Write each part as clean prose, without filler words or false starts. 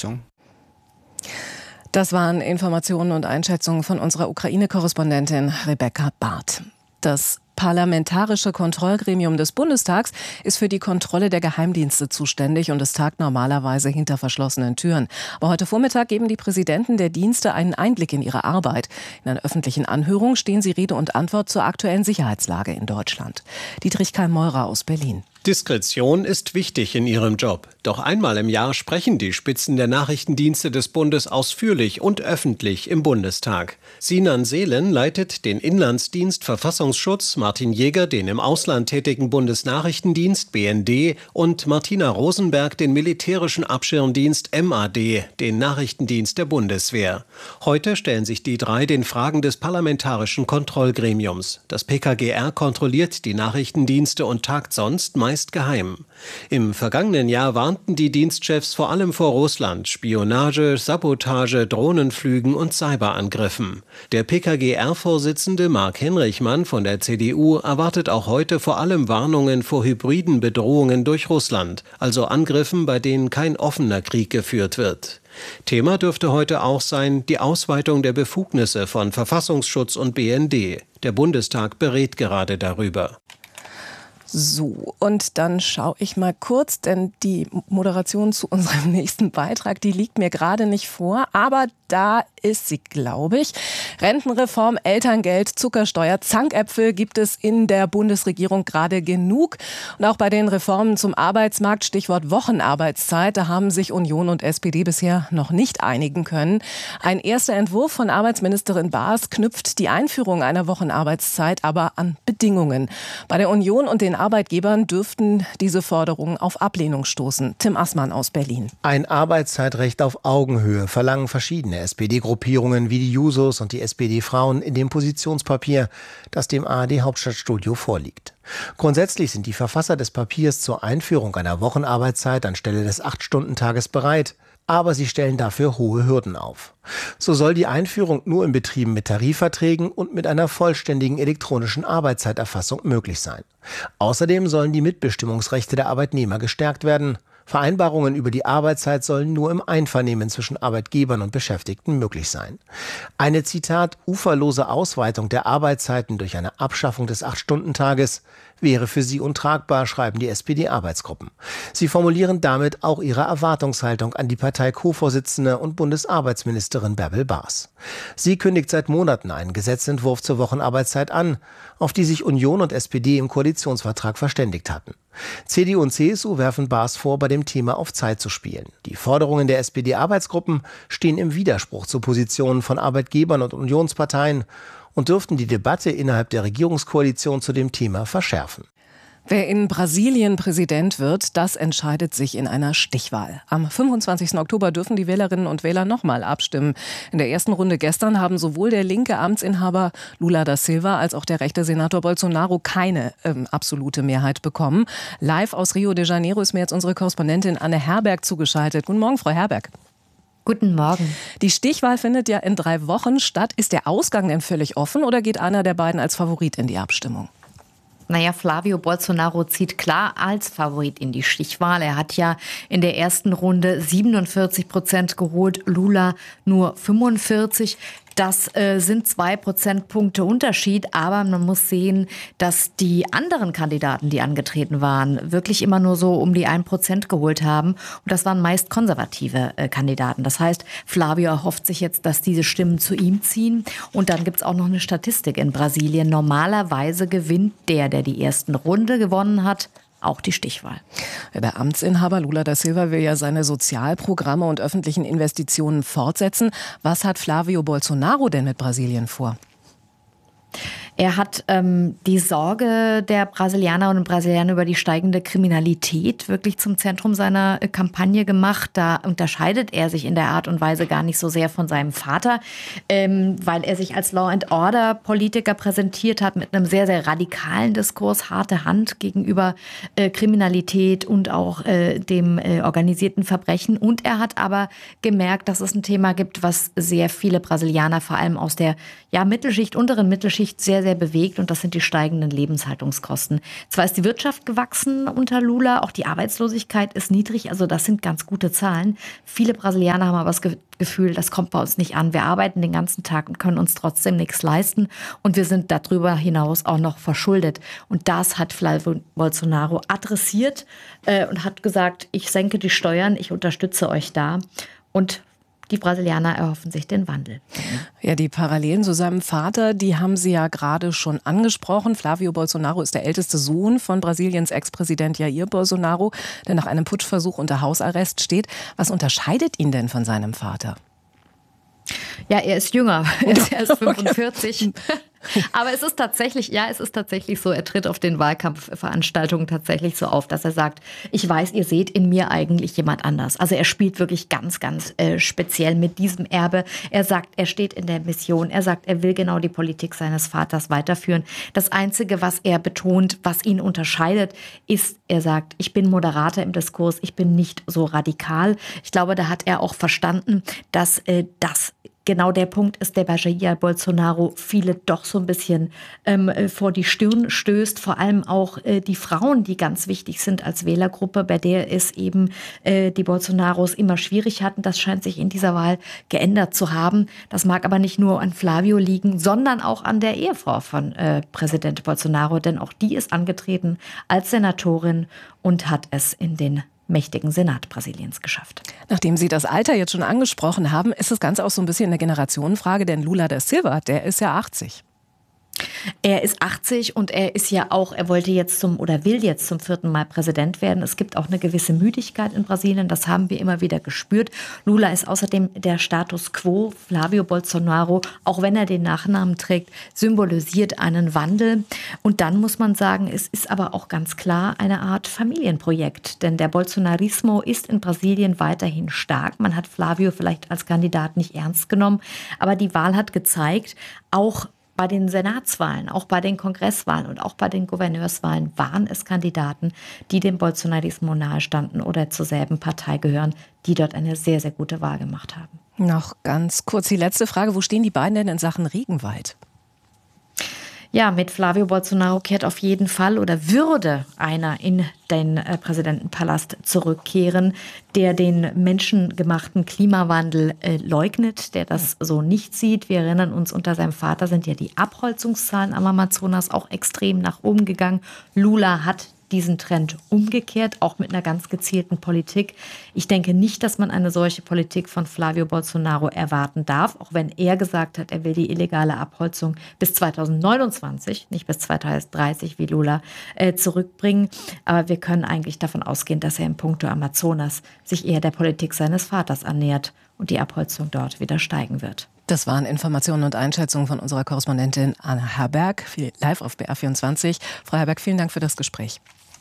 Unterstützung. Das waren Informationen und Einschätzungen von unserer Ukraine-Korrespondentin Rebecca Barth. Das Parlamentarische Kontrollgremium des Bundestags ist für die Kontrolle der Geheimdienste zuständig und es tagt normalerweise hinter verschlossenen Türen. Aber heute Vormittag geben die Präsidenten der Dienste einen Einblick in ihre Arbeit. In einer öffentlichen Anhörung stehen sie Rede und Antwort zur aktuellen Sicherheitslage in Deutschland. Dietrich Keim-Meurer aus Berlin. Diskretion ist wichtig in ihrem Job. Doch einmal im Jahr sprechen die Spitzen der Nachrichtendienste des Bundes ausführlich und öffentlich im Bundestag. Sinan Seelen leitet den Inlandsdienst Verfassungsschutz, Martin Jäger den im Ausland tätigen Bundesnachrichtendienst BND und Martina Rosenberg den militärischen Abschirmdienst MAD, den Nachrichtendienst der Bundeswehr. Heute stellen sich die drei den Fragen des Parlamentarischen Kontrollgremiums. Das PKGR kontrolliert die Nachrichtendienste und tagt sonst meist geheim. Im vergangenen Jahr warnten die Dienstchefs vor allem vor Russland, Spionage, Sabotage, Drohnenflügen und Cyberangriffen. Der PKGR-Vorsitzende Mark Henrichmann von der CDU erwartet auch heute vor allem Warnungen vor hybriden Bedrohungen durch Russland, also Angriffen, bei denen kein offener Krieg geführt wird. Thema dürfte heute auch sein die Ausweitung der Befugnisse von Verfassungsschutz und BND. Der Bundestag berät gerade darüber. So, und dann schaue ich mal kurz, denn die Moderation zu unserem nächsten Beitrag, die liegt mir gerade nicht vor, aber da ist sie, glaube ich. Rentenreform, Elterngeld, Zuckersteuer, Zankäpfel gibt es in der Bundesregierung gerade genug. Und auch bei den Reformen zum Arbeitsmarkt, Stichwort Wochenarbeitszeit, da haben sich Union und SPD bisher noch nicht einigen können. Ein erster Entwurf von Arbeitsministerin Baas knüpft die Einführung einer Wochenarbeitszeit aber an Bedingungen. Bei der Union und den Arbeitgebern dürften diese Forderungen auf Ablehnung stoßen. Tim Assmann aus Berlin. Ein Arbeitszeitrecht auf Augenhöhe verlangen verschiedene SPD-Gruppierungen wie die Jusos und die SPD-Frauen in dem Positionspapier, das dem ARD-Hauptstadtstudio vorliegt. Grundsätzlich sind die Verfasser des Papiers zur Einführung einer Wochenarbeitszeit anstelle des 8-Stunden-Tages bereit. Aber sie stellen dafür hohe Hürden auf. So soll die Einführung nur in Betrieben mit Tarifverträgen und mit einer vollständigen elektronischen Arbeitszeiterfassung möglich sein. Außerdem sollen die Mitbestimmungsrechte der Arbeitnehmer gestärkt werden. Vereinbarungen über die Arbeitszeit sollen nur im Einvernehmen zwischen Arbeitgebern und Beschäftigten möglich sein. Eine, Zitat, uferlose Ausweitung der Arbeitszeiten durch eine Abschaffung des 8-Stunden-Tages wäre für sie untragbar, schreiben die SPD-Arbeitsgruppen. Sie formulieren damit auch ihre Erwartungshaltung an die Partei-Co-Vorsitzende und Bundesarbeitsministerin Bärbel Baas. Sie kündigt seit Monaten einen Gesetzentwurf zur Wochenarbeitszeit an, auf die sich Union und SPD im Koalitionsvertrag verständigt hatten. CDU und CSU werfen Baas vor, bei dem Thema auf Zeit zu spielen. Die Forderungen der SPD-Arbeitsgruppen stehen im Widerspruch zu Positionen von Arbeitgebern und Unionsparteien und dürften die Debatte innerhalb der Regierungskoalition zu dem Thema verschärfen. Wer in Brasilien Präsident wird, das entscheidet sich in einer Stichwahl. Am 25. Oktober dürfen die Wählerinnen und Wähler nochmal abstimmen. In der ersten Runde gestern haben sowohl der linke Amtsinhaber Lula da Silva als auch der rechte Senator Bolsonaro keine absolute Mehrheit bekommen. Live aus Rio de Janeiro ist mir jetzt unsere Korrespondentin Anne Herberg zugeschaltet. Guten Morgen, Frau Herberg. Guten Morgen. Die Stichwahl findet ja in 3 Wochen statt. Ist der Ausgang denn völlig offen oder geht einer der beiden als Favorit in die Abstimmung? Naja, Flavio Bolsonaro zieht klar als Favorit in die Stichwahl. Er hat ja in der ersten Runde 47% geholt, Lula nur 45%. Das sind 2 Prozentpunkte Unterschied, aber man muss sehen, dass die anderen Kandidaten, die angetreten waren, wirklich immer nur so um die 1% geholt haben. Und das waren meist konservative Kandidaten. Das heißt, Flavio erhofft sich jetzt, dass diese Stimmen zu ihm ziehen. Und dann gibt's auch noch eine Statistik in Brasilien. Normalerweise gewinnt der die ersten Runde gewonnen hat, auch die Stichwahl. Der Amtsinhaber Lula da Silva will ja seine Sozialprogramme und öffentlichen Investitionen fortsetzen. Was hat Flavio Bolsonaro denn mit Brasilien vor? Er hat die Sorge der Brasilianerinnen und Brasilianer über die steigende Kriminalität wirklich zum Zentrum seiner Kampagne gemacht. Da unterscheidet er sich in der Art und Weise gar nicht so sehr von seinem Vater, weil er sich als Law-and-Order-Politiker präsentiert hat mit einem sehr, sehr radikalen Diskurs, harte Hand gegenüber Kriminalität und auch dem organisierten Verbrechen. Und er hat aber gemerkt, dass es ein Thema gibt, was sehr viele Brasilianer, vor allem aus der Mittelschicht, unteren Mittelschicht, sehr, sehr, sehr bewegt und das sind die steigenden Lebenshaltungskosten. Zwar ist die Wirtschaft gewachsen unter Lula, auch die Arbeitslosigkeit ist niedrig, also das sind ganz gute Zahlen. Viele Brasilianer haben aber das Gefühl, das kommt bei uns nicht an. Wir arbeiten den ganzen Tag und können uns trotzdem nichts leisten und wir sind darüber hinaus auch noch verschuldet. Und das hat Flavio Bolsonaro adressiert und hat gesagt, ich senke die Steuern, ich unterstütze euch da. Und die Brasilianer erhoffen sich den Wandel. Ja, die Parallelen zu seinem Vater, die haben Sie ja gerade schon angesprochen. Flavio Bolsonaro ist der älteste Sohn von Brasiliens Ex-Präsident Jair Bolsonaro, der nach einem Putschversuch unter Hausarrest steht. Was unterscheidet ihn denn von seinem Vater? Ja, er ist jünger. Er ist erst 45. Aber es ist tatsächlich so, er tritt auf den Wahlkampfveranstaltungen tatsächlich so auf, dass er sagt, ich weiß, ihr seht in mir eigentlich jemand anders. Also er spielt wirklich ganz, ganz speziell mit diesem Erbe. Er sagt, er steht in der Mission. Er sagt, er will genau die Politik seines Vaters weiterführen. Das Einzige, was er betont, was ihn unterscheidet, ist, er sagt, ich bin Moderator im Diskurs, ich bin nicht so radikal. Ich glaube, da hat er auch verstanden, dass das genau der Punkt ist, der bei Jair Bolsonaro viele doch so ein bisschen vor die Stirn stößt. Vor allem auch die Frauen, die ganz wichtig sind als Wählergruppe, bei der es eben die Bolsonaros immer schwierig hatten. Das scheint sich in dieser Wahl geändert zu haben. Das mag aber nicht nur an Flavio liegen, sondern auch an der Ehefrau von Präsident Bolsonaro. Denn auch die ist angetreten als Senatorin und hat es in den mächtigen Senat Brasiliens geschafft. Nachdem Sie das Alter jetzt schon angesprochen haben, ist das Ganze auch so ein bisschen eine Generationenfrage, denn Lula da Silva, der ist ja 80. Er ist 80 und er ist ja auch, er will jetzt zum 4. Mal Präsident werden. Es gibt auch eine gewisse Müdigkeit in Brasilien, das haben wir immer wieder gespürt. Lula ist außerdem der Status quo. Flavio Bolsonaro, auch wenn er den Nachnamen trägt, symbolisiert einen Wandel. Und dann muss man sagen, es ist aber auch ganz klar eine Art Familienprojekt. Denn der Bolsonarismo ist in Brasilien weiterhin stark. Man hat Flavio vielleicht als Kandidat nicht ernst genommen. Aber die Wahl hat gezeigt, auch bei den Senatswahlen, auch bei den Kongresswahlen und auch bei den Gouverneurswahlen waren es Kandidaten, die dem Bolsonarismo nahestanden oder zur selben Partei gehören, die dort eine sehr, sehr gute Wahl gemacht haben. Noch ganz kurz die letzte Frage. Wo stehen die beiden denn in Sachen Regenwald? Ja, mit Flavio Bolsonaro kehrt auf jeden Fall oder würde einer in den Präsidentenpalast zurückkehren, der den menschengemachten Klimawandel leugnet, der das so nicht sieht. Wir erinnern uns, unter seinem Vater sind ja die Abholzungszahlen am Amazonas auch extrem nach oben gegangen. Lula hat diesen Trend umgekehrt, auch mit einer ganz gezielten Politik. Ich denke nicht, dass man eine solche Politik von Flavio Bolsonaro erwarten darf, auch wenn er gesagt hat, er will die illegale Abholzung bis 2029, nicht bis 2030 wie Lula, zurückbringen. Aber wir können eigentlich davon ausgehen, dass er in puncto Amazonas sich eher der Politik seines Vaters annähert und die Abholzung dort wieder steigen wird. Das waren Informationen und Einschätzungen von unserer Korrespondentin Anna Herberg, live auf BR24. Frau Herberg, vielen Dank für das Gespräch.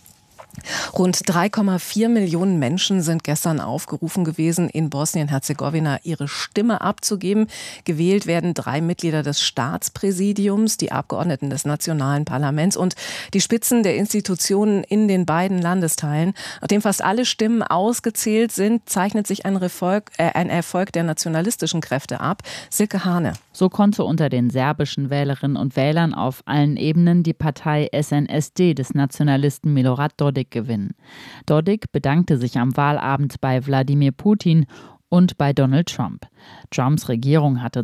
Rund 3,4 Millionen Menschen sind gestern aufgerufen gewesen, in Bosnien-Herzegowina ihre Stimme abzugeben. Gewählt werden 3 Mitglieder des Staatspräsidiums, die Abgeordneten des nationalen Parlaments und die Spitzen der Institutionen in den beiden Landesteilen. Nachdem fast alle Stimmen ausgezählt sind, zeichnet sich ein Erfolg der nationalistischen Kräfte ab. Silke Hane. So konnte unter den serbischen Wählerinnen und Wählern auf allen Ebenen die Partei SNSD des Nationalisten Milorad Dodik gewinnen. Dodik bedankte sich am Wahlabend bei Wladimir Putin und bei Donald Trump. Trumps Regierung hatte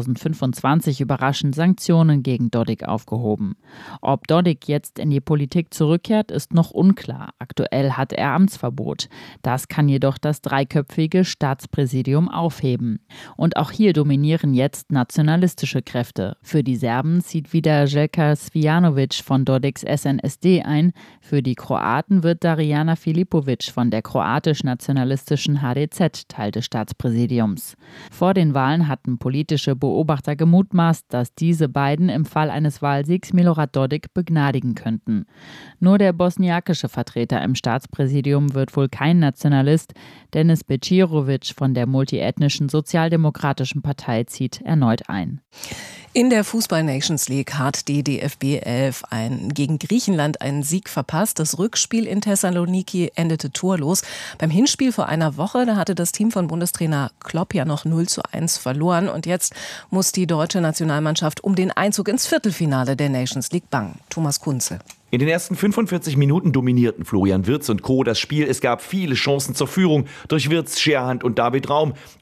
2025 überraschend Sanktionen gegen Dodik aufgehoben. Ob Dodik jetzt in die Politik zurückkehrt, ist noch unklar. Aktuell hat er Amtsverbot. Das kann jedoch das dreiköpfige Staatspräsidium aufheben. Und auch hier dominieren jetzt nationalistische Kräfte. Für die Serben zieht wieder Željko Cvijanović von Dodiks SNSD ein. Für die Kroaten wird Darijana Filipović von der kroatisch-nationalistischen HDZ Teil des Staatspräsidiums. Vor den Wahlen hatten politische Beobachter gemutmaßt, dass diese beiden im Fall eines Wahlsiegs Milorad Dodik begnadigen könnten. Nur der bosniakische Vertreter im Staatspräsidium wird wohl kein Nationalist. Denis Bećirović von der multiethnischen Sozialdemokratischen Partei zieht erneut ein. In der Fußball-Nations League hat die DFB 11 gegen Griechenland einen Sieg verpasst. Das Rückspiel in Thessaloniki endete torlos. Beim Hinspiel vor einer Woche, da hatte das Team von Bundestrainer Klopp ja noch 0:1 verloren. Und jetzt muss die deutsche Nationalmannschaft um den Einzug ins Viertelfinale der Nations League bangen. Thomas Kunze. In den ersten 45 Minuten dominierten Florian Wirtz und Co. das Spiel. Es gab viele Chancen zur Führung durch Wirtz, Scherhand und David Raum.